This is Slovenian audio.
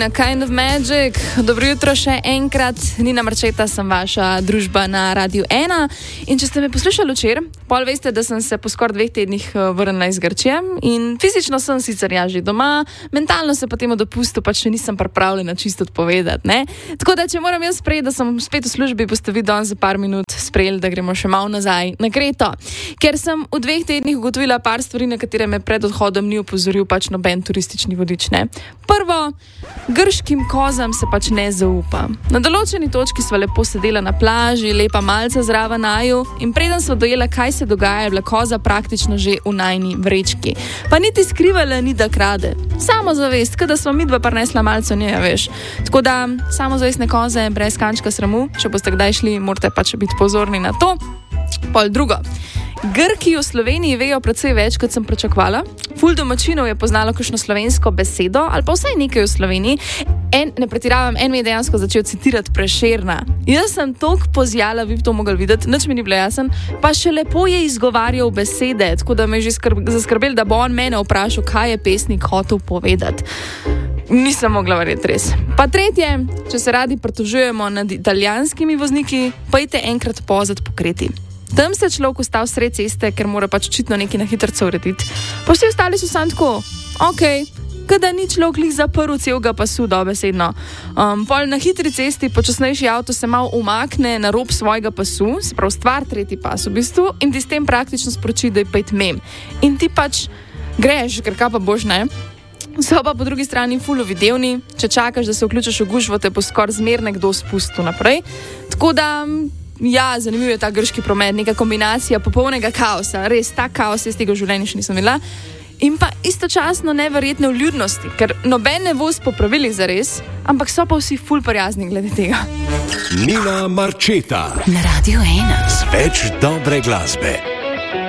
na Kind of Magic. Dobro jutro še enkrat. Nina Marčeta, sem vaša družba na Radiu 1. In če ste me poslušali včeraj, pol veste, da sem se po skoraj 2 tednih vrnila iz Grčije. In fizično sem sicer že doma, mentalno se po tem dopustu pač še nisem pripravljena čisto odpovedati. Ne? Tako da, če moram jaz sprejeti, da sem spet v službi, boste vi danes za par minut sprejeli, da gremo še malo nazaj na Kreto. Ker sem v 2 tednih ugotovila par stvari, na katere me pred odhodom ni opozoril pač noben turistični vodič. Ne? Prvo, grškim kozam se pač ne zaupa. Na določeni točki sva lepo sedela na plaži, lepa malca zraven naju in preden sva dojela, kaj se dogaja, je bila koza praktično že v najni vrečki. Pa niti skrivala ni, da krade. Samozavest, kada sva midva prinesla malco nje, veš. Tako da, samozavestne koze brez kančka sramu, če boste kdaj šli, morate pač biti pozorni na to. Pol drugo. Grki v Sloveniji vejo precej več, kot sem pričakovala. Ful domačinov je poznalo kakšno slovensko besedo, ali pa vsaj nekaj v Sloveniji. Ne pretiravam, en mi je dejansko začel citirati Prešerna. Jaz sem toliko pozjala, vi bi to mogli videti, nič mi ni bilo jasen, pa še lepo je izgovarjal besede, tako da me je že zaskrbel, da bo on mene vprašal, kaj je pesnik hotel povedati. Nisem mogla verjeti res. Pa tretje, če se radi pritožujemo nad italijanskimi vozniki, pojdite enkrat pozad po Kreti. Tam se človek ustal sred ceste, ker mora pač očitno nekaj na hitrco urediti. Pa vsi ostali so sam tako, kada ni človek lih zaprl celega pasu, dobesedno. Pol na hitri cesti počasnejši avto se malo umakne na rob svojega pasu, se pravi stvar tretji pas v bistvu, in ti s tem praktično sporoči, da je pejt mem. In ti pač greš, ker kaj pa boš, ne? So pa po drugi strani ful videvni, če čakaš, da se vključiš v gužvo, te bo skoraj zmer nekdo spustil naprej. Tako da, ja, zanimiv je ta grški promet, neka kombinacija popolnega kaosa, res, ta kaos jaz tega v življenju še nisem imela. In pa istočasno neverjetne vljudnosti, ker noben ne voz po pravilih zares, ampak so pa vsi ful prijazni glede tega. Nina Marčeta na Radiu 1 z več dobre glasbe.